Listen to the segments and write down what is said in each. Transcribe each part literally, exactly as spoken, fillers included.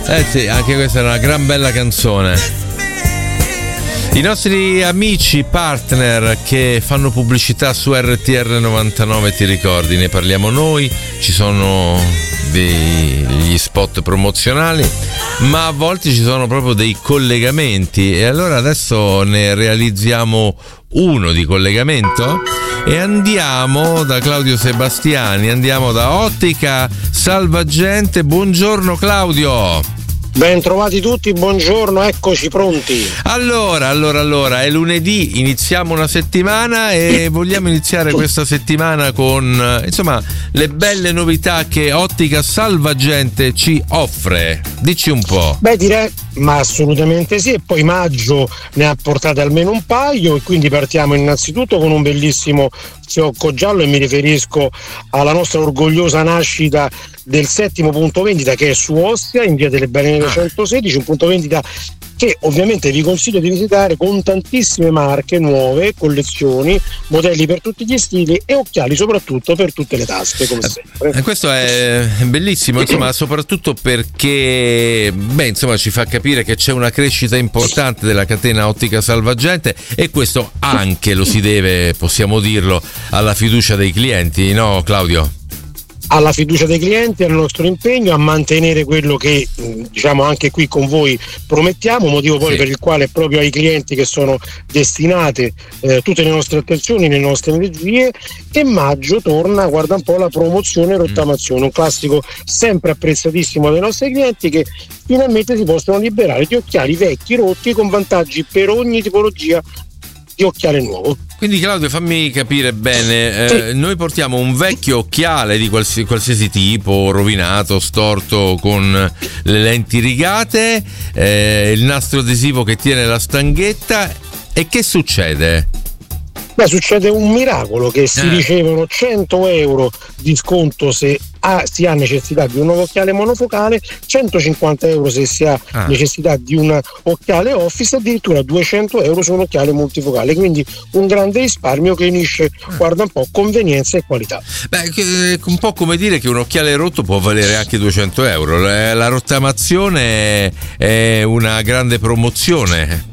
Eh sì, anche questa è una gran bella canzone. I nostri amici partner che fanno pubblicità su R T R novantanove, ti ricordi, ne parliamo noi, ci sono degli spot promozionali, ma a volte ci sono proprio dei collegamenti, e allora adesso ne realizziamo uno di collegamento e andiamo da Claudio Sebastiani, andiamo da Ottica Salvagente. Buongiorno Claudio. Ben trovati tutti, buongiorno, eccoci pronti. Allora, allora, allora, è lunedì, iniziamo una settimana e vogliamo iniziare questa settimana con, insomma, le belle novità che Ottica Salvagente ci offre. Dici un po'. Beh, direi, ma assolutamente sì, e poi maggio ne ha portate almeno un paio, e quindi partiamo innanzitutto con un bellissimo fiocco giallo, e mi riferisco alla nostra orgogliosa nascita del settimo punto vendita, che è su Ostia in via delle Balene centosedici, un punto vendita che ovviamente vi consiglio di visitare, con tantissime marche nuove, collezioni, modelli per tutti gli stili e occhiali soprattutto per tutte le tasche, come sempre. Eh, questo è bellissimo, insomma, soprattutto perché beh, insomma, ci fa capire che c'è una crescita importante della catena Ottica Salvagente, e questo anche lo si deve, possiamo dirlo, alla fiducia dei clienti, no Claudio? Alla fiducia dei clienti, al nostro impegno a mantenere quello che, diciamo, anche qui con voi promettiamo, motivo poi sì. per il quale proprio ai clienti che sono destinate eh, tutte le nostre attenzioni, le nostre energie. E maggio torna, guarda un po', la promozione e rottamazione, un classico sempre apprezzatissimo dai nostri clienti, che finalmente si possono liberare di occhiali vecchi rotti con vantaggi per ogni tipologia di occhiale nuovo. Quindi Claudio, fammi capire bene, eh, sì. noi portiamo un vecchio occhiale di qualsiasi, qualsiasi tipo, rovinato, storto, con le lenti rigate, eh, il nastro adesivo che tiene la stanghetta, e che succede? Beh, succede un miracolo, che si eh. ricevono cento euro di sconto se ha, si ha necessità di un nuovo occhiale monofocale, centocinquanta euro se si ha ah. necessità di un occhiale office, addirittura duecento euro su un occhiale multifocale, quindi un grande risparmio che unisce, guarda un po', convenienza e qualità. Beh, è un po' come dire che un occhiale rotto può valere anche duecento euro, la rottamazione è una grande promozione.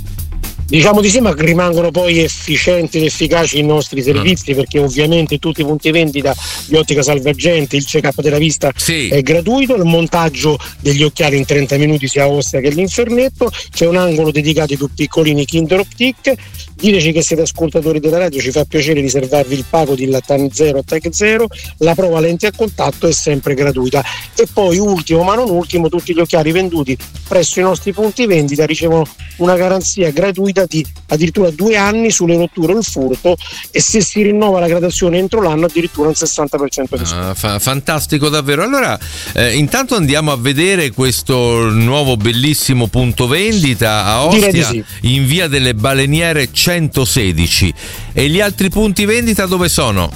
Diciamo di sì, ma rimangono poi efficienti ed efficaci i nostri servizi, perché ovviamente tutti i punti vendita di Ottica Salvagente, il check-up della vista sì. è gratuito, il montaggio degli occhiali in trenta minuti sia a Ostia che all'Infernetto, c'è un angolo dedicato ai più piccolini, Kinder Optic. Diteci che siete ascoltatori della radio, ci fa piacere riservarvi il pago di Lattan Zero a Tech Zero, la prova lenti a contatto è sempre gratuita. E poi ultimo ma non ultimo, tutti gli occhiali venduti presso i nostri punti vendita ricevono una garanzia gratuita di addirittura due anni sulle rotture o il furto, e se si rinnova la gradazione entro l'anno addirittura un sessanta per cento di sconto. Ah, fa- fantastico davvero. Allora eh, intanto andiamo a vedere questo nuovo bellissimo punto vendita a Ostia sì. in via delle Baleniere centosedici. E gli altri punti vendita dove sono?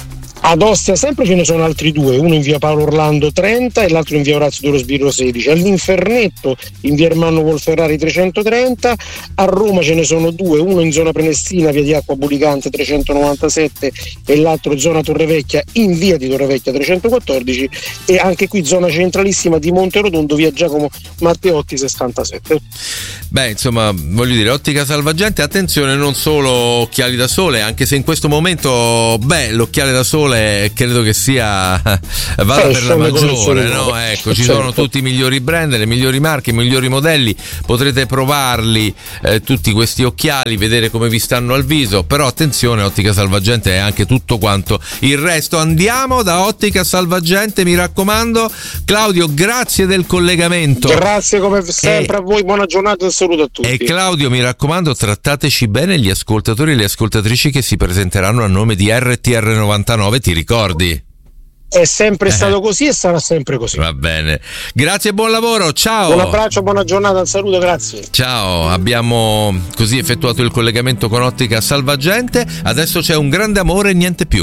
Ad Ostia sempre ce ne sono altri due, uno in via Paolo Orlando trenta e l'altro in via Orazio Duro Sbirro sedici. All'Infernetto in via Ermanno Wolferrari trecentotrenta. A Roma ce ne sono due, uno in zona Prenestina via di Acqua Bulicante trecentonovantasette e l'altro zona Torrevecchia in via di Torrevecchia trecentoquattordici, e anche qui zona centralissima di Monterotondo via Giacomo Matteotti sessantasette. Beh, insomma, voglio dire, Ottica Salvagente, attenzione, non solo occhiali da sole, anche se in questo momento, beh, l'occhiale da sole credo che sia vada eh, per la maggiore, no? Ecco, ci certo. sono tutti i migliori brand, le migliori marche, i migliori modelli, potrete provarli eh, tutti questi occhiali, vedere come vi stanno al viso, però attenzione, Ottica Salvagente è anche tutto quanto il resto. Andiamo da Ottica Salvagente, mi raccomando. Claudio, grazie del collegamento. Grazie come sempre e... a voi, buona giornata e saluto a tutti. E Claudio, mi raccomando, trattateci bene gli ascoltatori e le ascoltatrici che si presenteranno a nome di R T R novantanove, ti ricordi? È sempre stato così e sarà sempre così. Va bene, grazie e buon lavoro, ciao. Un abbraccio, buona giornata, un saluto, grazie. Ciao, abbiamo così effettuato il collegamento con Ottica Salvagente, adesso c'è Un grande amore e niente più.